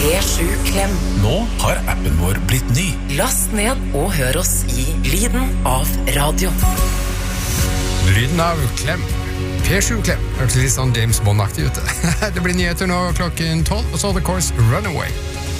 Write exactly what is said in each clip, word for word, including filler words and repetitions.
P sju Klem. Nå har appen vår blitt ny. Last ned og hør oss i Lyden av radio. Lyden av Klem. P sju Klem. Hørtes litt sånn James Bond-aktig ute. Det blir nyheter nå klokken tolv, og så The Course Runaway.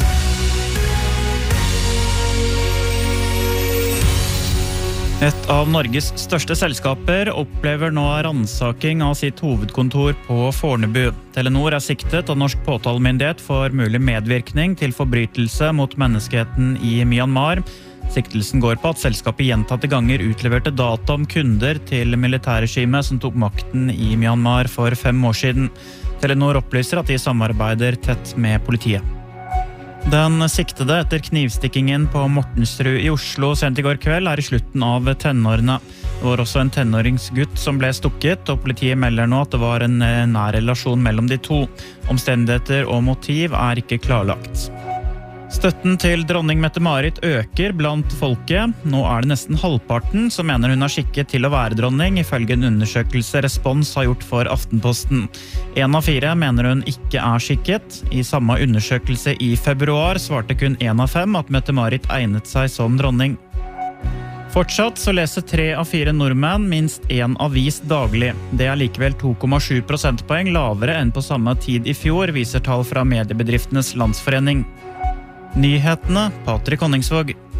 Et av Norges største selskaper opplever nå ransaking av sitt hovedkontor på Fornebu. Telenor er siktet av norsk påtalemyndighet for mulig medvirkning til forbrytelse mot menneskeheten i Myanmar. Siktelsen går på at selskapet gjentatte ganger utleverte data om kunder til militærregimet som tok makten i Myanmar for fem år siden. Telenor opplyser at de samarbeider tett med politiet. Den siktede etter knivstikkingen på Mortensrud i Oslo sent i går kveld er i slutten av tenårene. Det var også en tenåringsgutt som ble stukket, og politiet melder nå at det var en nær relasjon mellom de to. Omstendigheter og motiv er ikke klarlagt. Støtten til dronning Mette-Marit øker blant folket. Nå er det nesten halvparten som mener hun er skikket til å være dronning, ifølge en undersøkelse Respons har gjort for Aftenposten. En av fire mener hun ikke er skikket. I samme undersøkelse i februar svarte kun en av fem at Mette-Marit egnet seg som dronning. Fortsatt så leser tre av fire nordmenn minst en avis daglig. Det er likevel to komma sju prosentpoeng lavere enn på samme tid i fjor, viser tall fra Mediebedriftenes Landsforening. Nyhetene, Patrik Honningsvåg.